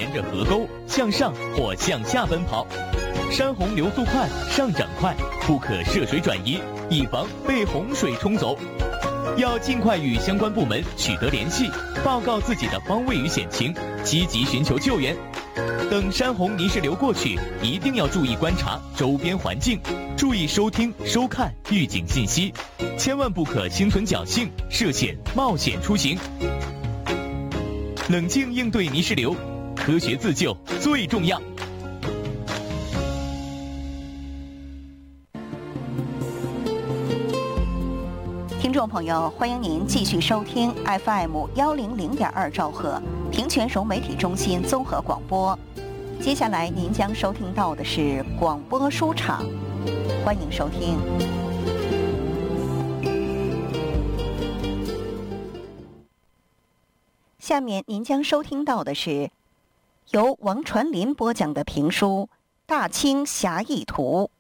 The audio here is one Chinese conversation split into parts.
沿着河沟向上或向下奔跑。山洪流速快，上涨快，不可涉水转移，以防被洪水冲走。要尽快与相关部门取得联系，报告自己的方位与险情，积极寻求救援。等山洪泥石流过去，一定要注意观察周边环境，注意收听收看预警信息，千万不可心存侥幸涉险冒险出行。冷静应对泥石流，科学自救最重要。 听众朋友，欢迎您继续收听 FM100.2兆赫平泉融媒体中心综合广播。接下来您将收听到的是广播书场，欢迎收听。下面您将收听到的是由王传林播讲的评书《大清侠义图》。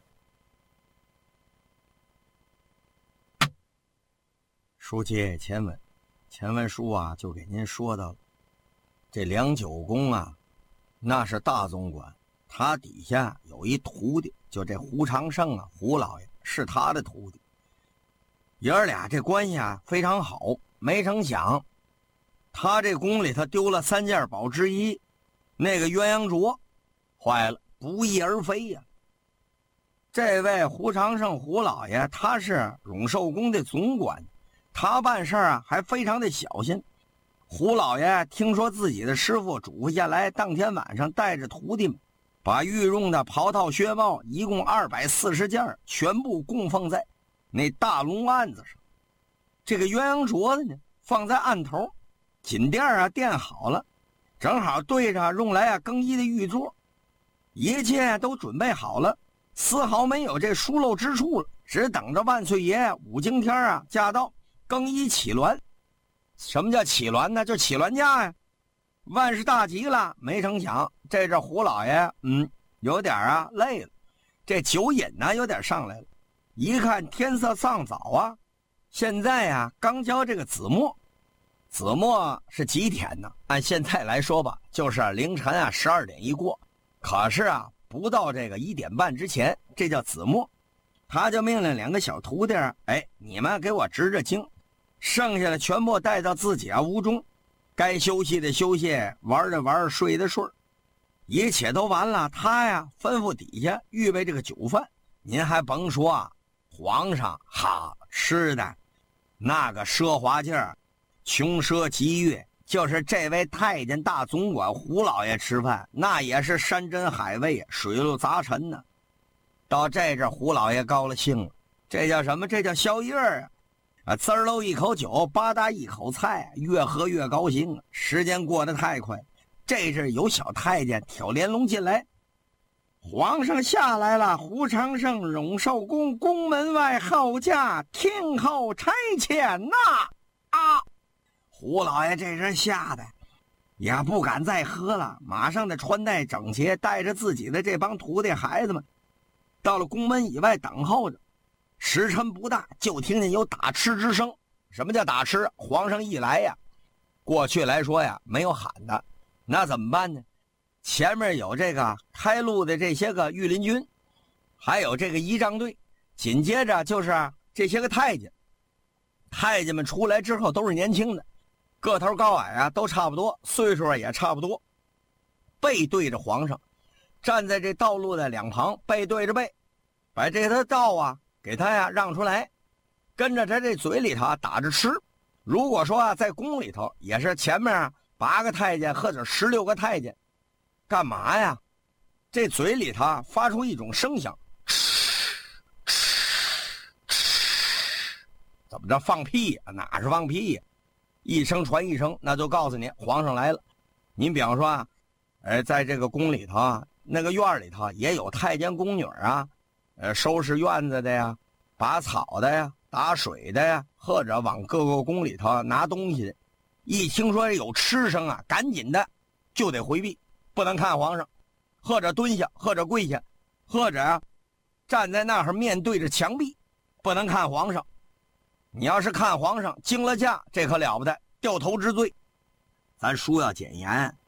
书接前文书啊，就给您说到了这梁九公啊，那是大总管，他底下有一徒弟，就这胡长胜啊，胡老爷是他的徒弟。爷儿俩这关系啊非常好，没成想他这宫里头丢了3件宝之一，那个鸳鸯镯坏了，不翼而飞呀。这位胡长胜胡老爷他是永寿宫的总管，他办事啊还非常的小心。胡老爷听说自己的师傅嘱咐下来，当天晚上带着徒弟们把御用的袍套靴帽一共240件全部供奉在那大龙案子上。这个鸳鸯镯子呢放在案头，锦垫啊垫好了，正好对着用来更衣的御座，一切都准备好了，丝毫没有这疏漏之处了，只等着万岁爷武经天啊驾到更衣起銮。什么叫起銮呢？就起銮驾呀。万事大吉了，没成想这胡老爷有点累了，这酒瘾呢有点上来了。一看天色尚早啊，现在刚交这个子墨是几天呢？按现在来说吧，就是凌晨12点一过。可是不到这个1点半之前，这叫子墨。他就命令2个小徒弟，你们给我执着经，剩下的全部带到自己屋中，该休息的休息，玩的玩，睡的睡。一切都完了，他吩咐底下预备这个酒饭。您还甭说皇上吃的那个奢华劲儿，穷奢极悦，就是这位太监大总管胡老爷吃饭，那也是山珍海味，水陆杂陈呢。到这胡老爷高了兴了，这叫什么？这叫宵夜滋儿喽一口酒，吧嗒一口菜，越喝越高兴啊！时间过得太快。这是有小太监挑帘笼进来，皇上下来了，胡长胜永寿宫宫门外候驾，听候差遣呐！胡老爷这人吓得也不敢再喝了，马上的穿戴整齐，带着自己的这帮徒弟孩子们到了宫门以外等候着。时辰不大，就听见有打吃之声。什么叫打吃？皇上一来过去来说没有喊的，那怎么办呢？前面有这个开路的这些个御林军，还有这个仪仗队，紧接着就是这些个太监。太监们出来之后都是年轻的，个头高矮都差不多，岁数也差不多，背对着皇上，站在这道路的两旁，背对着背，把这个道给他让出来，跟着他这嘴里头打着吃。如果说在宫里头，也是前面8个太监或者16个太监，干嘛呀？这嘴里头发出一种声响，怎么着？放屁呀？哪是放屁呀？一声传一声，那就告诉您皇上来了。您比方说在这个宫里头那个院里头也有太监宫女收拾院子的呀，拔草的呀，打水的呀，或者往各个宫里头拿东西的。一听说有吃声赶紧的就得回避，不能看皇上，或者蹲下，或者跪下，或者站在那儿面对着墙壁，不能看皇上。你要是看皇上惊了驾，这可了不得，掉头之罪。咱书要简言，